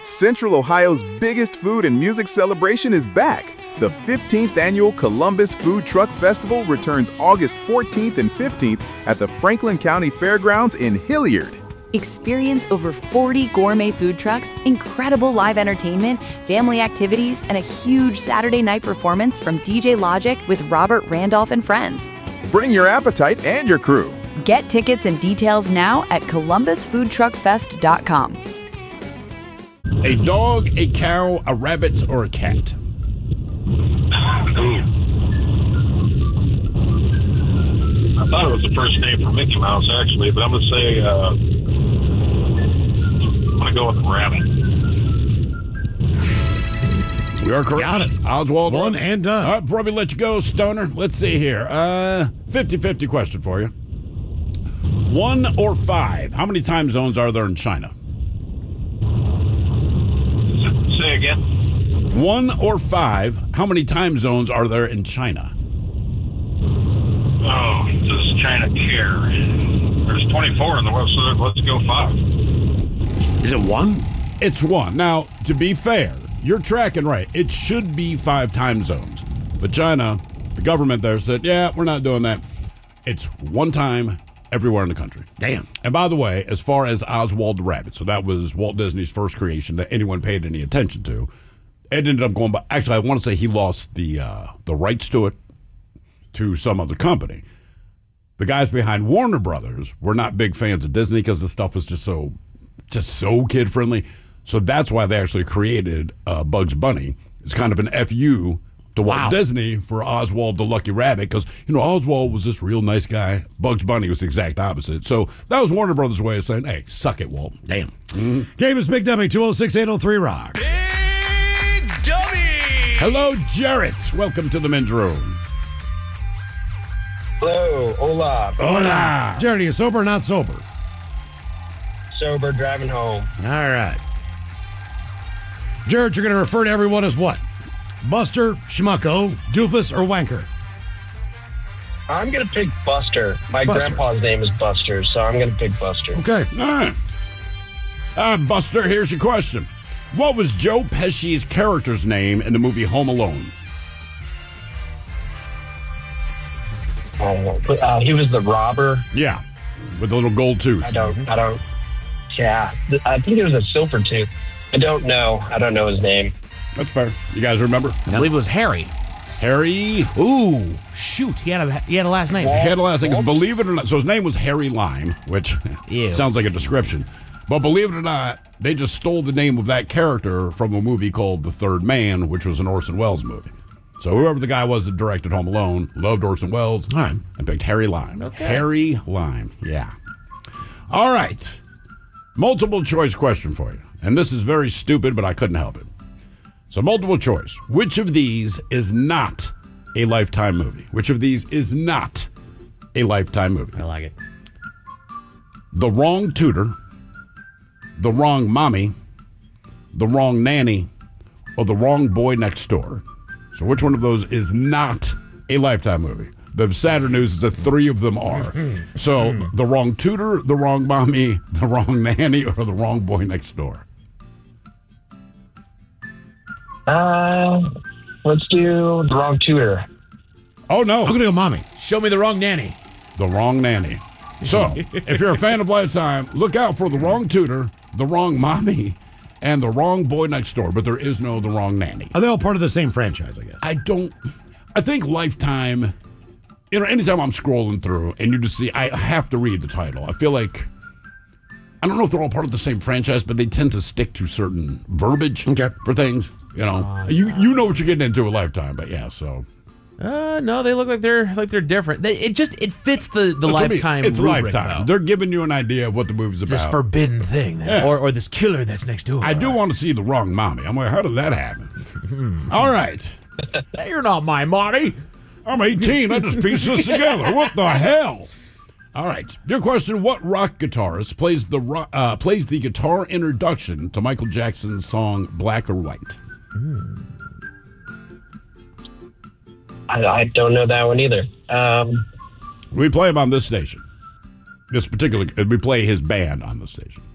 Central Ohio's biggest food and music celebration is back. The 15th annual Columbus Food Truck Festival returns August 14th and 15th at the Franklin County Fairgrounds in Hilliard. Experience over 40 gourmet food trucks, incredible live entertainment, family activities, and a huge Saturday night performance from DJ Logic with Robert Randolph and friends. Bring your appetite and your crew. Get tickets and details now at columbusfoodtruckfest.com. A dog, a cow, a rabbit, or a cat? I thought it was the first name for Mickey Mouse, actually, but I'm going to say, I'm going to go with the rabbit. We are correct. Got it. Oswald. One and done. All right, before we let you go, Stoner, let's see here. 50-50 question for you. 1 or 5, how many time zones are there in China? Say again? 1 or 5, how many time zones are there in China? Oh, does China care? There's 24 in the web, so let's go 5. Is it 1? It's 1. Now, to be fair, you're tracking right. It should be 5 time zones. But China, the government there said, yeah, we're not doing that. It's 1 time everywhere in the country. Damn. And by the way, as far as Oswald the Rabbit, so that was Walt Disney's first creation that anyone paid any attention to. It ended up going by, actually, I want to say he lost the rights to it to some other company. The guys behind Warner Brothers were not big fans of Disney because the stuff was just so kid friendly. So that's why they actually created Bugs Bunny. It's kind of an FU to Walt Disney for Oswald the Lucky Rabbit because, Oswald was this real nice guy. Bugs Bunny was the exact opposite. So that was Warner Brothers' way of saying, hey, suck it, Walt. Damn. Mm-hmm. Game is Big Dummy, 206-803-ROCK. Big Dummy! Hello, Jarrett. Welcome to the men's room. Hello, hola. Hola. Jared, are you sober or not sober? Sober, driving home. All right. Jared, you're going to refer to everyone as what? Buster, Schmucko, Doofus, or Wanker? I'm going to pick Buster. My Buster. grandpa's name is Buster, so I'm going to pick Buster. Okay. All right. Buster, here's your question. What was Joe Pesci's character's name in the movie Home Alone? He was the robber. Yeah, with the little gold tooth. Yeah, I think it was a silver tooth. I don't know his name. That's fair. You guys remember? I believe it was Harry. Harry. Ooh, shoot. He had a last name. He had a last name. Believe it or not, so his name was Harry Lime, which sounds like a description. But believe it or not, they just stole the name of that character from a movie called The Third Man, which was an Orson Welles movie. So whoever the guy was that directed Home Alone loved Orson Welles and picked Harry Lime. Okay. Harry Lime, yeah. All right. Multiple choice question for you. And this is very stupid, but I couldn't help it. So multiple choice. Which of these is not a Lifetime movie? Which of these is not a Lifetime movie? I like it. The Wrong Tutor, The Wrong Mommy, The Wrong Nanny, or The Wrong Boy Next Door? So which one of those is not a Lifetime movie? The sadder news is that 3 of them are. So The Wrong Tutor, The Wrong Mommy, The Wrong Nanny, or The Wrong Boy Next Door? Let's do The Wrong Tutor. Oh, no. I'm going to go Mommy. Show me the wrong nanny. The Wrong Nanny. So, if you're a fan of Lifetime, look out for The Wrong Tutor, The Wrong Mommy, and The Wrong Boy Next Door, but there is no The Wrong Nanny. Are they all part of the same franchise, I guess? I think Lifetime, anytime I'm scrolling through and you just see, I have to read the title. I feel like, I don't know if they're all part of the same franchise, but they tend to stick to certain verbiage for things. You know what you're getting into with Lifetime, but yeah, so. No, they look like they're different. It fits the Lifetime. It's rubric, Lifetime. though. They're giving you an idea of what the movie's about. This forbidden thing, or this killer that's next door. I do want to see The Wrong Mommy. I'm like, how did that happen? All right. You're not my mommy. I'm 18. I just pieced this together. What the hell? All right. Your question: what rock guitarist plays the guitar introduction to Michael Jackson's song "Black or White"? I don't know that one either. We play him on this station. We play his band on the station.